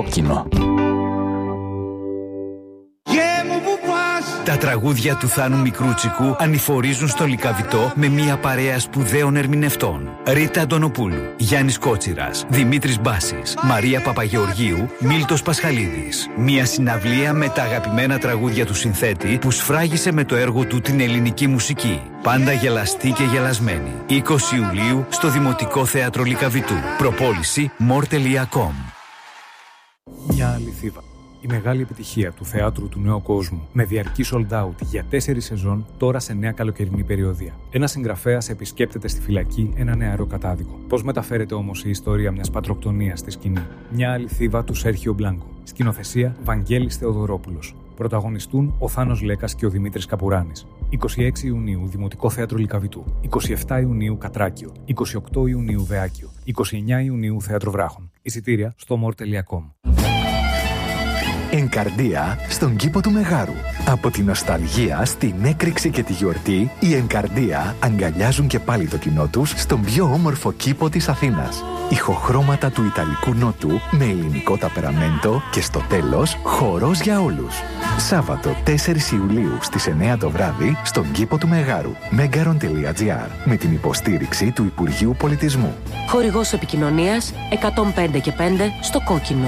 κόκκινο. Τα τραγούδια του Θάνου Μικρούτσικου ανηφορίζουν στο Λυκαβητό με μια παρέα σπουδαίων ερμηνευτών. Ρίτα Αντωνοπούλου, Γιάννης Κότσιρας, Δημήτρης Μπάσης, Μαρία Παπαγεωργίου, Μίλτος Πασχαλίδης. Μια συναυλία με τα αγαπημένα τραγούδια του συνθέτη που σφράγισε με το έργο του την ελληνική μουσική. Πάντα γελαστή και γελασμένη. 20 Ιουλίου στο Δημοτικό Θέατρο Λυκαβητού. Προπόληση more.com. Μια αληθίδα. Η μεγάλη επιτυχία του θεάτρου του νέου κόσμου, με διαρκή sold out για 4 σεζόν, τώρα σε νέα καλοκαιρινή περιοδία. Ένας συγγραφέας επισκέπτεται στη φυλακή ένα νεαρό κατάδικο. Πώς μεταφέρεται όμως η ιστορία μιας πατροκτονίας στη σκηνή? Μια αληθίδα του Σέρχιο Μπλάνκο. Σκηνοθεσία Βαγγέλης Θεοδωρόπουλος. Πρωταγωνιστούν ο Θάνος Λέκας και ο Δημήτρης Καπουράνης. 26 Ιουνίου Δημοτικό Θέατρο Λυκαβητού. 27 Ιουνίου Κατράκιο. 28 Ιουνίου Βεάκιο. 29 Ιουνίου Θέατρο Βράχων. Εισιτήρια στο more.com. Ενκαρδία στον κήπο του Μεγάρου. Από τη νοσταλγία στην έκρηξη και τη γιορτή, οι Ενκαρδία αγκαλιάζουν και πάλι το κοινό τους στον πιο όμορφο κήπο της Αθήνας. Ηχοχρώματα του Ιταλικού Νότου με ελληνικό ταπεραμέντο και στο τέλος χορός για όλους. Σάββατο 4 Ιουλίου στις 9 το βράδυ στον κήπο του Μεγάρου. Megaron.gr με την υποστήριξη του Υπουργείου Πολιτισμού. Χορηγός επικοινωνίας 105 και 5 στο κόκκινο.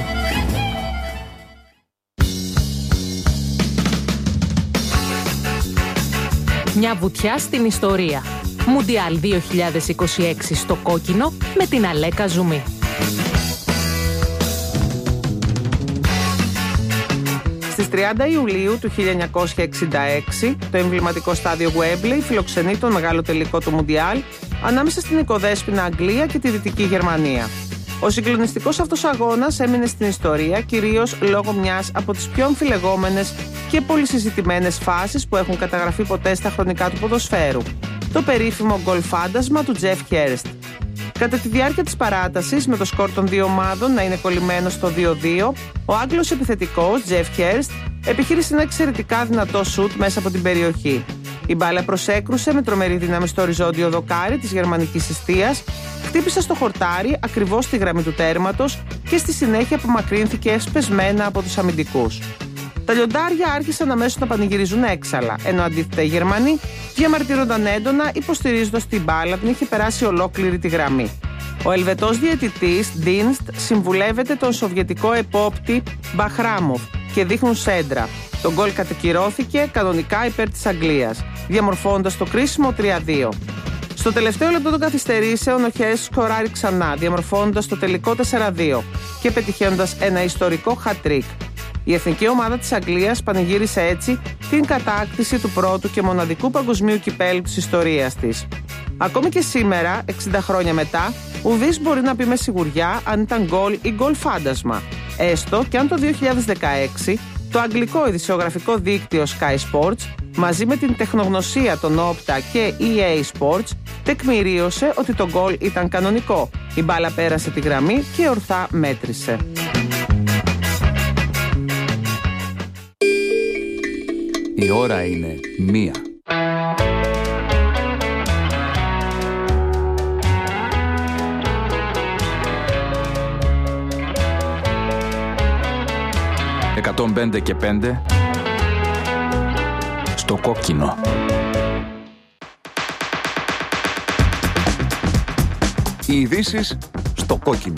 Μια βουτιά στην ιστορία. Μουντιάλ 2026 στο κόκκινο με την Αλέκα Ζουμί. Στις 30 Ιουλίου του 1966, το εμβληματικό στάδιο Wembley φιλοξενεί τον μεγάλο τελικό του Μουντιάλ ανάμεσα στην οικοδέσποινα Αγγλία και τη Δυτική Γερμανία. Ο συγκλονιστικός αυτός αγώνας έμεινε στην ιστορία κυρίως λόγω μιας από τις πιο αμφιλεγόμενες και πολυσυζητημένες φάσεις που έχουν καταγραφεί ποτέ στα χρονικά του ποδοσφαίρου. Το περίφημο γκολ φάντασμα του Τζεφ Χέρστ. Κατά τη διάρκεια της παράτασης, με το σκορ των δύο ομάδων να είναι κολλημένο στο 2-2, ο Άγγλος επιθετικός Τζεφ Χέρστ επιχείρησε ένα εξαιρετικά δυνατό σουτ μέσα από την περιοχή. Η μπάλα προσέκρουσε με τρομερή δύναμη στο οριζόντιο δοκάρι της γερμανικής εστίας, χτύπησε στο χορτάρι ακριβώς στη γραμμή του τέρματος και στη συνέχεια απομακρύνθηκε σπεσμένα από τους αμυντικούς. Τα λιοντάρια άρχισαν αμέσως να πανηγυρίζουν έξαλα, ενώ αντίθετα οι Γερμανοί διαμαρτύρονταν έντονα, υποστηρίζοντας την μπάλα την είχε περάσει ολόκληρη τη γραμμή. Ο Ελβετός διαιτητής Dienst συμβουλεύεται τον σοβιετικό επόπτη Μπαχράμοφ και δείχνουν σέντρα. Το γκολ κατακυρώθηκε κανονικά υπέρ της Αγγλίας, διαμορφώνοντας το κρίσιμο 3-2. Στο τελευταίο λεπτό των καθυστερήσεων, ο Χέρστ σκοράρει ξανά, διαμορφώνοντας το τελικό 4-2 και πετυχαίνοντας ένα ιστορικό hat-trick. Η εθνική ομάδα της Αγγλίας πανηγύρισε έτσι την κατάκτηση του πρώτου και μοναδικού παγκοσμίου κυπέλλου της ιστορίας της. Ακόμη και σήμερα, 60 χρόνια μετά, ουδής μπορεί να πει με σιγουριά αν ήταν γκολ ή γκολ φάντασμα. Έστω και αν το 2016 το αγγλικό ειδησιογραφικό δίκτυο Sky Sports μαζί με την τεχνογνωσία των Opta και EA Sports τεκμηρίωσε ότι το γκολ ήταν κανονικό. Η μπάλα πέρασε τη γραμμή και ορθά μέτρησε. Η ώρα είναι 1. «105 και 5» στο κόκκινο. Οι ειδήσεις στο κόκκινο.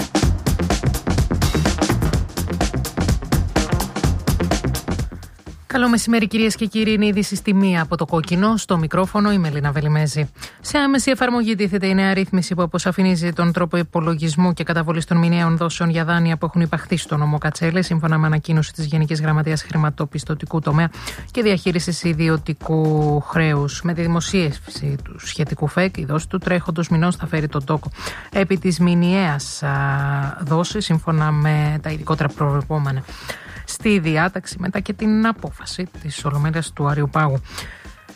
Καλό μεσημέρι, κυρίες και κύριοι. Είναι η είδηση στη 1 από το κόκκινο. Στο μικρόφωνο η Μελίνα Βελιμέζη. Σε άμεση εφαρμογή τίθεται η νέα ρύθμιση που αποσαφηνίζει τον τρόπο υπολογισμού και καταβολής των μηνιαίων δόσεων για δάνεια που έχουν υπαχθεί στο νόμο Κατσέλε, σύμφωνα με ανακοίνωση της Γενικής Γραμματείας Χρηματοπιστωτικού Τομέα και Διαχείρισης Ιδιωτικού Χρέους. Με τη δημοσίευση του σχετικού ΦΕΚ, η δόση του τρέχοντος μηνός θα φέρει τον τόκο επί της μηνιαίας δόσης, σύμφωνα με τα ειδικότερα προβλεπόμενα στη διάταξη μετά και την απόφαση της Ολομέλειας του Αριοπάγου.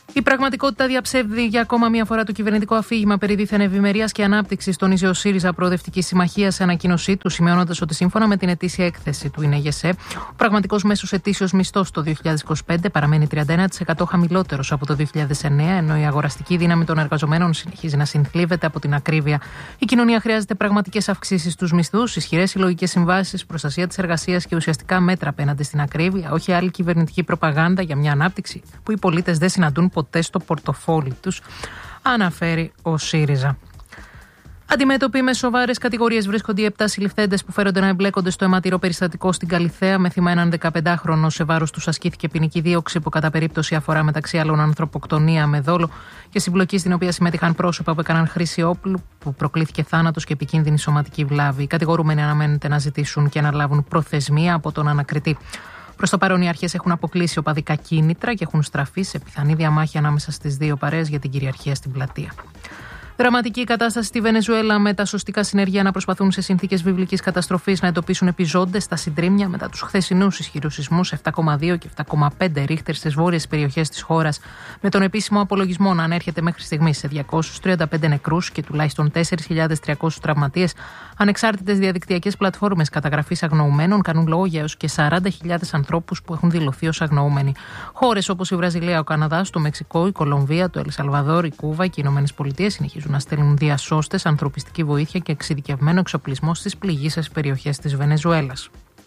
Η πραγματικότητα διαψεύδει για ακόμα μία φορά το κυβερνητικό αφήγημα περί δίθεν ευημερίας και ανάπτυξης, τόνιζε ο ΣΥΡΙΖΑ Προοδευτική Συμμαχία σε ανακοίνωσή του, σημειώνοντας ότι σύμφωνα με την ετήσια έκθεση του ΙΝΕΓΕΣΕ, ο πραγματικός μέσος ετήσιος μισθός το 2025 παραμένει 31% χαμηλότερος από το 2009, ενώ η αγοραστική δύναμη των εργαζομένων συνεχίζει να συνθλίβεται από την ακρίβεια. Η κοινωνία χρειάζεται πραγματικές αυξήσεις στους μισθούς, ισχυρές συλλογικές συμβάσεις, προστασία της εργασίας και ουσιαστικά μέτρα απέναντι στην ακρίβεια, όχι άλλη κυβερνητική προπαγάνδα για μια ανάπτυξη που οι πολίτες δεν συναντούν ποτέ στο πορτοφόλι τους, αναφέρει ο ΣΥΡΙΖΑ. Αντιμέτωποι με σοβαρές κατηγορίες βρίσκονται οι 7 συλληφθέντες που φέρονται να εμπλέκονται στο αιματηρό περιστατικό στην Καλιθέα, με θύμα έναν 15χρονο. Σε βάρος τους ασκήθηκε ποινική δίωξη που κατά περίπτωση αφορά μεταξύ άλλων ανθρωποκτονία με δόλο και συμπλοκή στην οποία συμμετείχαν πρόσωπα που έκαναν χρήση όπλου, που προκλήθηκε θάνατος και επικίνδυνη σωματική βλάβη. Οι κατηγορούμενοι αναμένεται να ζητήσουν και να λάβουν προθεσμία από τον ανακριτή. Προς το παρόν, οι αρχές έχουν αποκλείσει οπαδικά κίνητρα και έχουν στραφεί σε πιθανή διαμάχη ανάμεσα στις δύο παρέες για την κυριαρχία στην πλατεία. Δραματική κατάσταση στη Βενεζουέλα, με τα σωστικά συνεργεία να προσπαθούν σε συνθήκες βιβλικής καταστροφής να εντοπίσουν επιζώντες στα συντρίμμια μετά τους χθεσινούς ισχυρούς σεισμούς 7,2 και 7,5 ρίχτερ στις βόρειες περιοχές της χώρας, με τον επίσημο απολογισμό να ανέρχεται μέχρι στιγμής σε 235 νεκρούς και τουλάχιστον 4.300 τραυματίες. Ανεξάρτητες διαδικτυακές πλατφόρμες καταγραφής αγνοουμένων κάνουν λόγο για έως και 40.000 ανθρώπους που έχουν δηλωθεί ως αγνοούμενοι. Χώρες όπως η Βραζιλία, ο Καναδάς, το Μεξικό, η Κολομβία, το Ελ Σαλβαδόρ, η Κούβα και οι Ηνωμένες Πολιτείες συνεχίζουν να στέλνουν διασώστες, ανθρωπιστική βοήθεια και εξειδικευμένο εξοπλισμό στις πληγείσες περιοχές της Βενεζουέλας.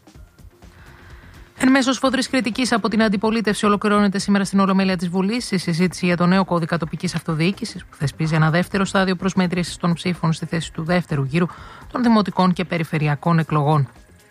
Εν μέσω σφοδρής κριτικής από την αντιπολίτευση, ολοκληρώνεται σήμερα στην Ολομέλεια της Βουλής η συζήτηση για το νέο κώδικα τοπικής αυτοδιοίκησης, που θεσπίζει ένα δεύτερο στάδιο προσμέτρησης των ψήφων στη θέση του δεύτερου γύρου των δημοτικών και περιφερειακών εκλογών.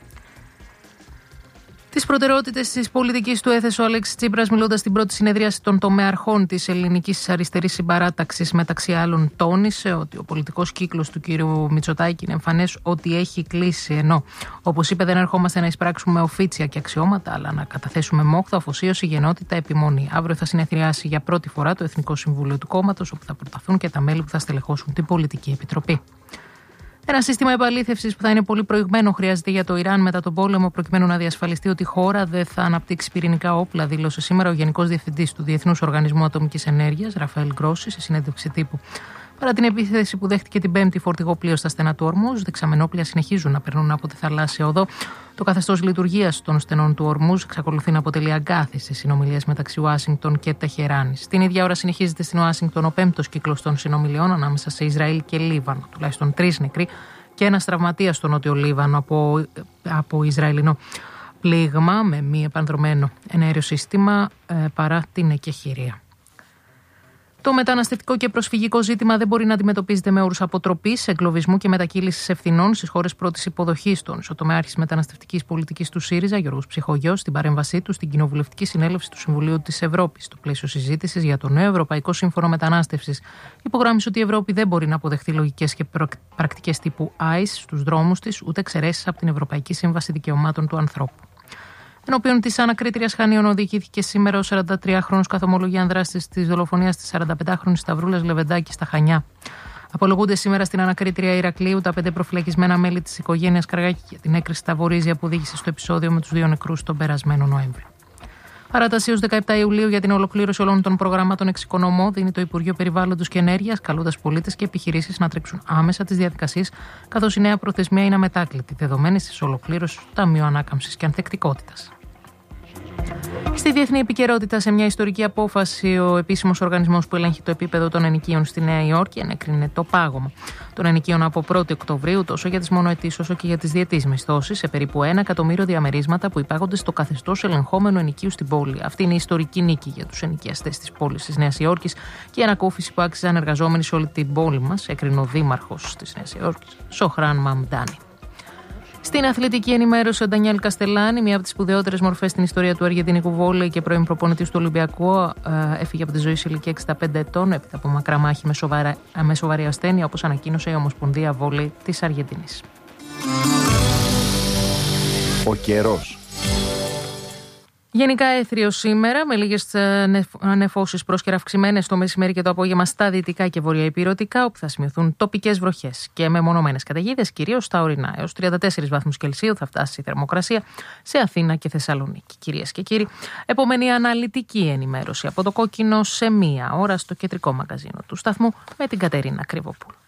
Τις προτεραιότητες της πολιτικής του έθεσε ο Αλέξης Τσίπρας, μιλώντας στην πρώτη συνεδρίαση των τομεαρχών της ελληνικής αριστερής συμπαράταξης. Μεταξύ άλλων, τόνισε ότι ο πολιτικός κύκλος του κ. Μητσοτάκη είναι εμφανές ότι έχει κλείσει. Ενώ, όπως είπε, δεν ερχόμαστε να εισπράξουμε οφίτσια και αξιώματα, αλλά να καταθέσουμε μόχθο, αφοσίωση, γενναιότητα, επιμονή. Αύριο θα συνεδριάσει για πρώτη φορά το Εθνικό Συμβούλιο του Κόμματος, όπου θα προταθούν και τα μέλη που θα στελεχώσουν την Πολιτική Επιτροπή. Ένα σύστημα επαλήθευσης που θα είναι πολύ προηγμένο χρειάζεται για το Ιράν μετά τον πόλεμο, προκειμένου να διασφαλιστεί ότι η χώρα δεν θα αναπτύξει πυρηνικά όπλα, δήλωσε σήμερα ο Γενικός Διευθυντής του Διεθνούς Οργανισμού Ατομικής Ενέργειας, Ραφαέλ Γκρόσι, σε συνέντευξη τύπου. Παρά την επίθεση που δέχτηκε την Πέμπτη φορτηγό πλοίο στα στενά του Ορμούζ, δεξαμενόπλια συνεχίζουν να περνούν από τη θαλάσσια οδό. Το καθεστώς λειτουργίας των στενών του Ορμούζ εξακολουθεί να αποτελεί αγκάθι στις συνομιλίες μεταξύ Ουάσιγκτον και Τεχεράνης. Την ίδια ώρα συνεχίζεται στην Ουάσιγκτον ο πέμπτος κύκλος των συνομιλιών ανάμεσα σε Ισραήλ και Λίβανο. Τουλάχιστον 3 νεκροί και ένας τραυματίας στο νότιο Λίβανο από Ισραηλινό πλήγμα με μη επανδρωμένο εναέριο σύστημα παρά την εκεχηρία. Το μεταναστευτικό και προσφυγικό ζήτημα δεν μπορεί να αντιμετωπίζεται με όρους αποτροπής, εγκλωβισμού και μετακύλησης ευθυνών στις χώρες πρώτης υποδοχής των. Ο τομεάρχης μεταναστευτικής πολιτικής του ΣΥΡΙΖΑ, Γιώργος Ψυχογιός, στην παρέμβασή του στην Κοινοβουλευτική Συνέλευση του Συμβουλίου της Ευρώπης, στο πλαίσιο συζήτησης για το νέο Ευρωπαϊκό Σύμφωνο Μετανάστευσης, υπογράμμισε ότι η Ευρώπη δεν μπορεί να αποδεχτεί λογικές και πρακτικές τύπου ICE στους δρόμους της, ούτε εξαιρέσεις από την Ευρωπαϊκή Σύμβαση Δικαιωμάτων του Ανθρώπου. Ενώπιον της ανακρίτριας Χανίων οδηγήθηκε σήμερα ο 43χρονος καθ' ομολογία δράστης της δολοφονίας της 45χρονης Σταυρούλας Λεβεντάκη στα Χανιά. Απολογούνται σήμερα στην ανακρίτρια Ηρακλείου τα 5 προφυλακισμένα μέλη της οικογένειας Καργάκη για την έκρηξη στα Βορίζια που οδήγησε στο επεισόδιο με τους 2 νεκρούς τον περασμένο Νοέμβριο. Παράταση ως 17 Ιουλίου για την ολοκλήρωση όλων των προγραμμάτων εξοικονομώ δίνει το Υπουργείο Περιβάλλοντος και Ενέργειας, καλώντας πολίτες και επιχειρήσεις να τρέξουν άμεσα τις διαδικασίες, καθώς η νέα προθεσμία είναι αμετάκλητη, δεδομένη της ολοκλήρωσης του Ταμείου Ανάκαμψης και Ανθεκτικότητας. Στη διεθνή επικαιρότητα, σε μια ιστορική απόφαση, ο επίσημος οργανισμός που ελέγχει το επίπεδο των ενοικίων στη Νέα Υόρκη ενέκρινε το πάγωμα των ενοικίων από 1η Οκτωβρίου, τόσο για τις μονοετήσεις όσο και για τις διετήσεις μισθώσεις, σε περίπου 1 εκατομμύριο διαμερίσματα που υπάγονται στο καθεστώς ελεγχόμενου ενοικίου στην πόλη. Αυτή είναι η ιστορική νίκη για τους ενοικιαστές της πόλης της Νέας Υόρκης και η ανακούφιση που άξιζαν εργαζόμενοι σε όλη την πόλη μας, έκρινε ο δήμαρχος της Νέας Υόρκης, Σοχράν Μαμντάνι. Στην αθλητική ενημέρωση, ο Ντανιέλ Καστελάνη, μία από τις σπουδαιότερες μορφές στην ιστορία του αργεντινικού βόλεϊ και πρώην προπονητής του Ολυμπιακού, έφυγε από τη ζωή σε ηλικία 65 ετών, έπειτα από μακρά μάχη με σοβαρή ασθένεια, όπως ανακοίνωσε η Ομοσπονδία Βόλεϊ της Αργεντινής. Ο καιρός. Γενικά έθριο σήμερα, με λίγες νεφώσεις πρόσκαιρα αυξημένες το μεσημέρι και το απόγευμα στα δυτικά και βορειοϊπειρωτικά, όπου θα σημειωθούν τοπικές βροχές και μεμονωμένες καταιγίδες, κυρίως στα ορεινά. Έως 34 βαθμούς Κελσίου θα φτάσει η θερμοκρασία σε Αθήνα και Θεσσαλονίκη. Κυρίες και κύριοι, επόμενη αναλυτική ενημέρωση από το Κόκκινο σε 1 ώρα στο κεντρικό μαγκαζίνο του σταθμού με την Κατερίνα Κρυβοπούλου.